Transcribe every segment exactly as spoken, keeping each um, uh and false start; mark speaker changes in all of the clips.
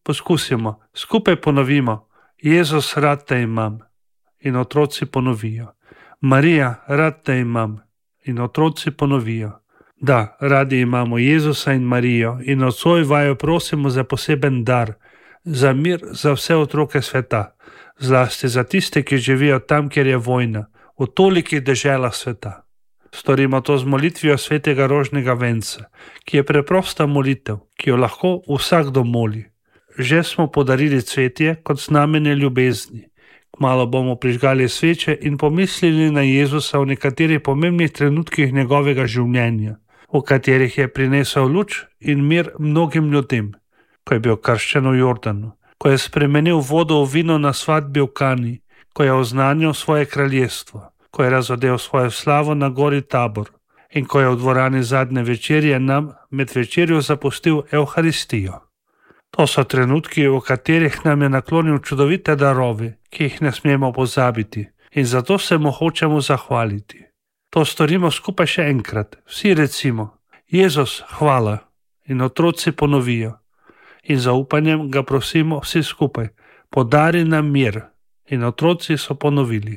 Speaker 1: Poskusimo, skupaj ponovimo: Jezus, rad te imam. In otroci ponovijo: Marija, rad te imam. In otroci ponovijo: Da, radi imamo Jezusa in Marijo in nocoj vaju prosimo za poseben dar, za mir za vse otroke sveta, zlasti za tiste, ki živijo tam, kjer je vojna, v tolikih deželah sveta. Storimo to z molitvijo svetega rožnega venca, ki je preprosta molitev, ki jo lahko vsakdo moli. Že smo podarili cvetje kot znamenje ljubezni. Kmalu bomo prižgali sveče in pomislili na Jezusa v nekaterih pomembnih trenutkih njegovega življenja, v katerih je prinesel luč in mir mnogim ljudem, ko je bil krščen v Jordanu, ko je spremenil vodo v vino na svadbi v Kani, ko je oznanil svoje kraljestvo, ko je razodel svojo slavo na gori Tabor in ko je v dvorani zadnje večerje nam med večerjo zapustil Evharistijo. To so trenutki, v katerih nam je naklonil čudovite darove, ki jih ne smemo pozabiti, in zato se mu hočemo zahvaliti. To storimo skupaj še enkrat. Vsi recimo: Jezus, hvala. In otroci ponovijo. In zaupanjem ga prosimo vsi skupaj: podari nam mir. In otroci so ponovili.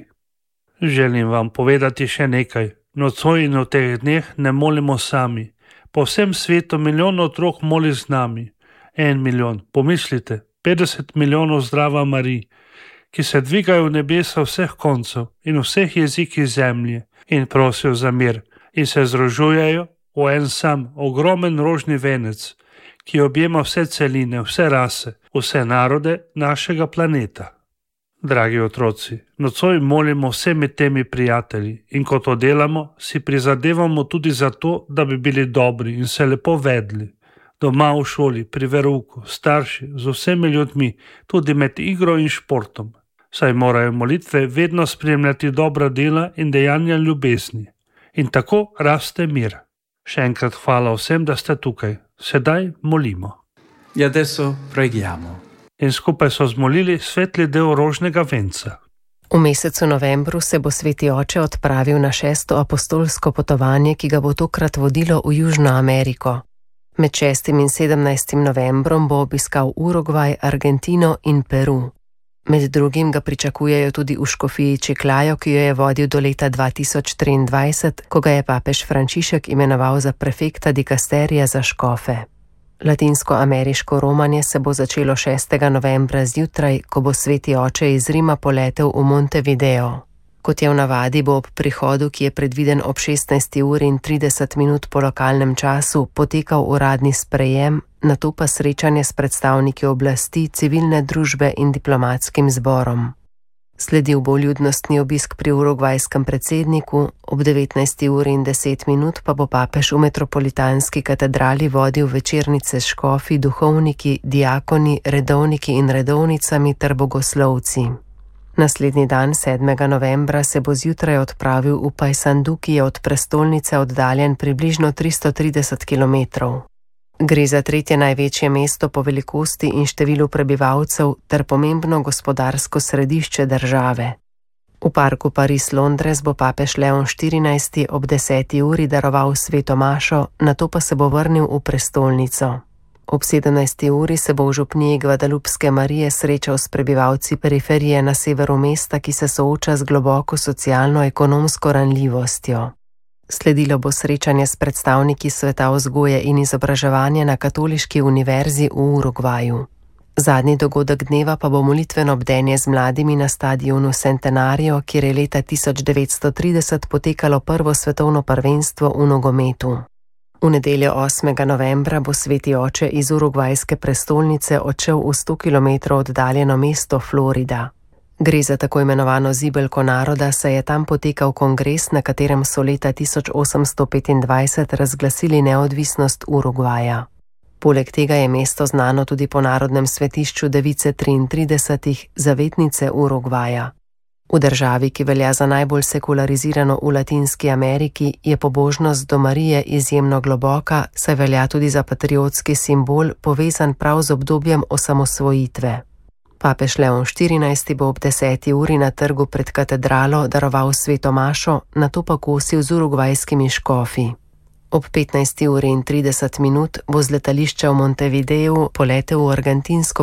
Speaker 1: Želim vam povedati še nekaj. Nocoj in v teh dneh ne molimo sami. Po vsem svetu milijon otrok moli z nami. En milijon, pomislite, petdeset milijonov zdrava Marij, ki se dvigajo v nebesa vseh koncev in vseh jezikih zemlje in prosijo za mir in se združujejo v en sam ogromen rožni venec, ki objema vse celine, vse rase, vse narode našega planeta. Dragi otroci, nocoj molimo vsemi temi prijatelji in ko to delamo, si prizadevamo tudi za to, da bi bili dobri in se lepo vedli. Doma, v šoli, pri verouku, starši, z vsemi ljudmi, tudi med igro in športom. Saj morajo molitve vedno spremljati dobra dela in dejanja ljubezni. In tako raste mir. Še enkrat hvala vsem, da ste tukaj. Sedaj molimo.
Speaker 2: E adesso preghiamo.
Speaker 1: In skupaj so zmolili svetli del rožnega venca.
Speaker 3: V mesecu novembru se bo Sveti Oče odpravil na šesto apostolsko potovanje, ki ga bo tokrat vodilo v Južno Ameriko. Med šestim in sedemnajstim novembrom bo obiskal Urugvaj, Argentino in Peru. Med drugim ga pričakujejo tudi v škofiji Chiclayo, ki jo je vodil do leta dva tisoč triindvajset, ko ga je papež Frančišek imenoval za prefekta dikasterija za škofe. Latinsko-ameriško romanje se bo začelo šestega novembra zjutraj, ko bo Sveti Oče iz Rima poletel v Montevideo. Kot je v navadi, bo ob prihodu, ki je predviden ob šestnajsti uri in trideset minut po lokalnem času, potekal uradni sprejem, nato pa srečanje s predstavniki oblasti, civilne družbe in diplomatskim zborom. Sledil bo ljudnostni obisk pri urugvajskem predsedniku, ob devetnajsti uri in deset minut pa bo papež v metropolitanski katedrali vodil večernice s škofi, duhovniki, diakoni, redovniki in redovnicami ter bogoslovci. Naslednji dan, sedmega novembra, se bo zjutraj odpravil v Paysandu, ki je od prestolnice oddaljen približno tristo trideset kilometrov. Gre za tretje največje mesto po velikosti in številu prebivalcev ter pomembno gospodarsko središče države. V parku Paris-Londres bo papež Leon štirinajsti ob deseti uri daroval sveto mašo, nato pa se bo vrnil v prestolnico. Ob sedemnajsti uri se bo v župniji Gvadalupske Marije srečal s prebivalci periferije na severu mesta, ki se sooča z globoko socialno-ekonomsko ranljivostjo. Sledilo bo srečanje s predstavniki sveta vzgoje in izobraževanja na Katoliški univerzi v Urugvaju. Zadnji dogodek dneva pa bo molitveno bdenje z mladimi na stadionu Centenario, kjer je leta tisoč devetsto trideset potekalo prvo svetovno prvenstvo v nogometu. V nedeljo osmega novembra bo Sveti Oče iz urugvajske prestolnice odšel v sto kilometrov oddaljeno mesto Florida. Gre za tako imenovano zibelko naroda, saj je tam potekal kongres, na katerem so leta tisoč osemsto petindvajset razglasili neodvisnost Urugvaja. Poleg tega je mesto znano tudi po narodnem svetišču Device triintridesetih, zavetnice Urugvaja. V državi, ki velja za najbolj sekularizirano v Latinski Ameriki, je pobožnost do Marije izjemno globoka, saj velja tudi za patriotski simbol, povezan prav z obdobjem osamosvojitve. Papež Leon štirinajsti bo ob deseti uri na trgu pred katedralo daroval sveto mašo, nato pa kosil z urugvajskimi škofi. Ob petnajsti uri in trideset minut bo z letališča v Montevideu poletel v argentinsko